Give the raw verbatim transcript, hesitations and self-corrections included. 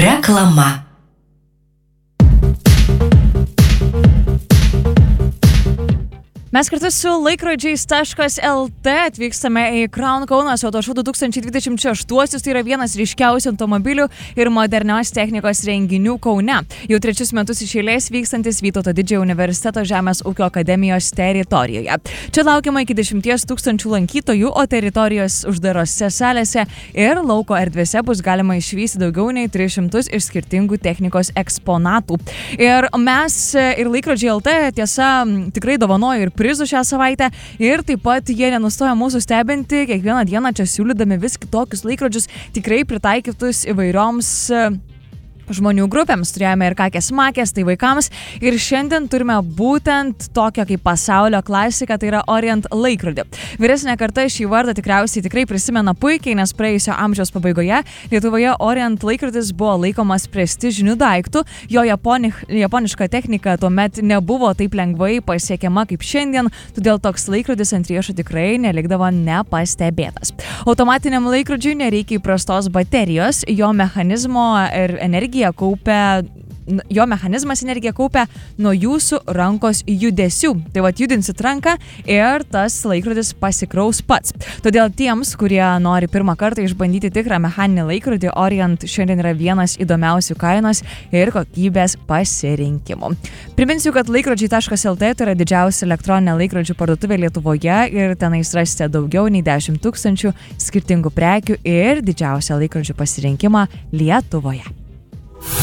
Reklama. Mes kartu su laikrodžiais taškas el tė atvykstame į Crown Kaunas Auto Show du tūkstančiai dvidešimt šeštuosius. Tai yra vienas ryškiausių automobilių ir modernios technikos renginių Kaune. Jau trečius metus iš eilės vykstantis Vytauto Didžiojo universiteto Žemės ūkio akademijos teritorijoje. Čia laukiama iki dešimties tūkstančių lankytojų, o teritorijos uždarose salėse ir lauko erdvėse bus galima išvysti daugiau nei tris šimtus iš skirtingų technikos eksponatų. Ir mes ir laikrodžiai el tė tiesa tikrai dovanojo ir prizų šią savaitę ir taip pat jie nenustoja mūsų stebinti, kiekvieną dieną čia siūlydami vis kitokius laikrodžius, tikrai pritaikytus įvairioms žmonių grupėms. Turėjome ir kakės makės, tai vaikams, ir šiandien turime būtent tokią kaip pasaulio klasiką, tai yra Orient laikrodį. Vyresnė karta šį vardą tikriausiai tikrai prisimena puikiai, nes praėjusio amžiaus pabaigoje Lietuvoje Orient laikrodis buvo laikomas prestižiniu daiktu, jo japoni, japoniška technika tuomet nebuvo taip lengvai pasiekiama kaip šiandien, todėl toks laikrodis ant riešo tikrai nelikdavo nepastebėtas. Automatiniam laikrodžiui nereikia įprastos baterijos, jo mechanizmo ir energija kaupia, jo mechanizmas energiją kaupia nuo jūsų rankos judesių. Tai vat judinsit ranką ir tas laikrodis pasikraus pats. Todėl tiems, kurie nori pirmą kartą išbandyti tikrą mechaninį laikrodį, Orient šiandien yra vienas įdomiausių kainos ir kokybės pasirinkimų. Priminsiu, kad laikrodžiai taškas el tė tai yra didžiausia elektroninė laikrodžių parduotuvė Lietuvoje ir tenais rasite daugiau nei dešimt tūkstančių skirtingų prekių ir didžiausią laikrodžių pasirinkimą Lietuvoje.